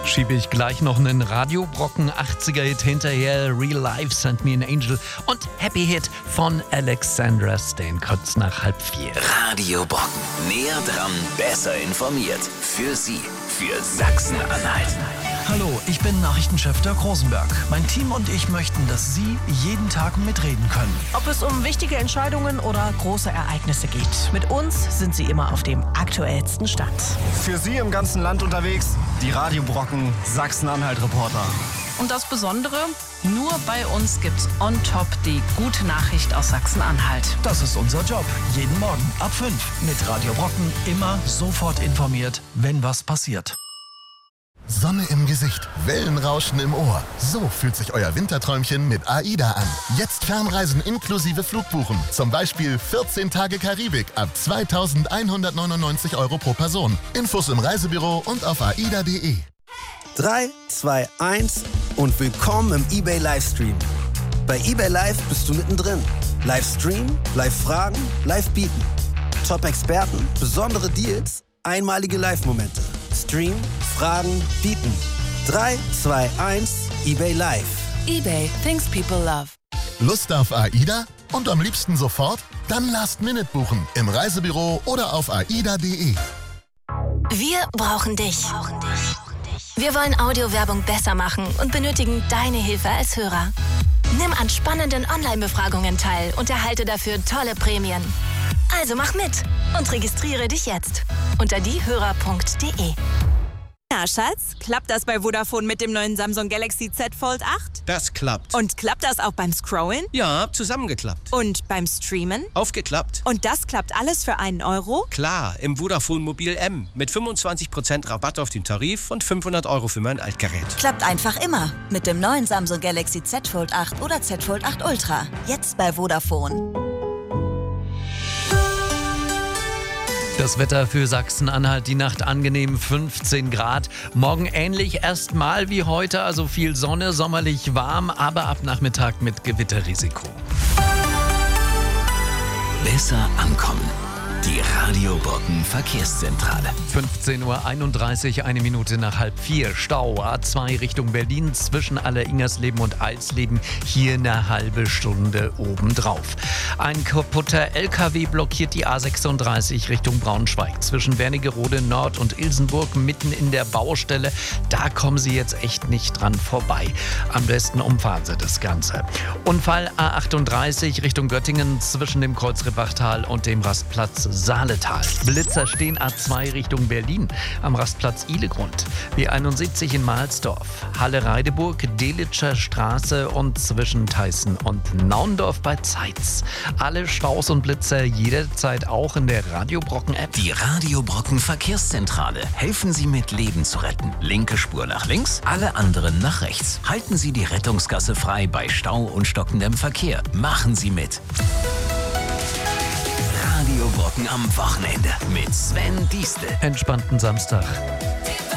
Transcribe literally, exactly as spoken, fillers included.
Schiebe ich gleich noch einen Radiobrocken achtziger-Hit hinterher, Real Life, Send Me an Angel und Happy Hit von Alexandra Stan, kurz nach halb vier. Radiobrocken, näher dran, besser informiert. Für Sie, für Sachsen-Anhalt. Hallo, ich bin Nachrichtenchef Dirk Rosenberg. Mein Team und ich möchten, dass Sie jeden Tag mitreden können. Ob es um wichtige Entscheidungen oder große Ereignisse geht. Mit uns sind Sie immer auf dem aktuellsten Stand. Für Sie im ganzen Land unterwegs, die Radiobrocken Sachsen-Anhalt-Reporter. Und das Besondere? Nur bei uns gibt's on top die gute Nachricht aus Sachsen-Anhalt. Das ist unser Job. Jeden Morgen ab fünf mit Radio Brocken immer sofort informiert, wenn was passiert. Sonne im Gesicht, Wellenrauschen im Ohr. So fühlt sich euer Winterträumchen mit AIDA an. Jetzt Fernreisen inklusive Flugbuchen. Zum Beispiel vierzehn Tage Karibik ab zweitausendeinhundertneunundneunzig Euro pro Person. Infos im Reisebüro und auf aida punkt de. drei, zwei, eins und willkommen im eBay Livestream. Bei eBay Live bist du mittendrin. Livestream, Live-Fragen, Live-Bieten. Top-Experten, besondere Deals, einmalige Live-Momente. Stream, Fragen, Bieten. drei, zwei, eins, eBay Live. eBay, things people love. Lust auf AIDA? Und am liebsten sofort? Dann Last Minute buchen. Im Reisebüro oder auf aida punkt de. Wir brauchen dich. Wir wollen Audiowerbung besser machen und benötigen deine Hilfe als Hörer. Nimm an spannenden Online-Befragungen teil und erhalte dafür tolle Prämien. Also mach mit und registriere dich jetzt unter diehörer punkt de. Na, Schatz, klappt das bei Vodafone mit dem neuen Samsung Galaxy Z Fold acht? Das klappt. Und klappt das auch beim Scrollen? Ja, zusammengeklappt. Und beim Streamen? Aufgeklappt. Und das klappt alles für einen Euro? Klar, im Vodafone Mobil M mit fünfundzwanzig Prozent Rabatt auf den Tarif und fünfhundert Euro für mein Altgerät. Klappt einfach immer mit dem neuen Samsung Galaxy Z Fold acht oder Z Fold acht Ultra. Jetzt bei Vodafone. Das Wetter für Sachsen-Anhalt, die Nacht angenehm fünfzehn Grad. Morgen ähnlich erstmal wie heute, also viel Sonne, sommerlich warm, aber ab Nachmittag mit Gewitterrisiko. Besser ankommen. Die Radiobrocken Verkehrszentrale. fünfzehn Uhr einunddreißig, eine Minute nach halb vier. Stau A zwei Richtung Berlin zwischen Alleringersleben und Alsleben. Hier eine halbe Stunde obendrauf. Ein kaputter L K W blockiert die A sechsunddreißig Richtung Braunschweig. Zwischen Wernigerode Nord und Ilsenburg mitten in der Baustelle. Da kommen Sie jetzt echt nicht dran vorbei. Am besten umfahren Sie das Ganze. Unfall A achtunddreißig Richtung Göttingen zwischen dem Kreuz Rippachtal und dem Rastplatz Saaletal. Blitzer stehen A zwei Richtung Berlin am Rastplatz Ihlegrund. B einundsiebzig in Mahlsdorf. Halle-Reideburg, Delitscher Straße und zwischen Theißen und Naundorf bei Zeitz. Alle Staus und Blitzer jederzeit auch in der Radiobrocken-App. Die Radiobrocken Verkehrszentrale. Helfen Sie mit, Leben zu retten. Linke Spur nach links, alle anderen nach rechts. Halten Sie die Rettungsgasse frei bei Stau und stockendem Verkehr. Machen Sie mit. Radiobrocken am Wochenende mit Sven Diestel. Entspannten Samstag.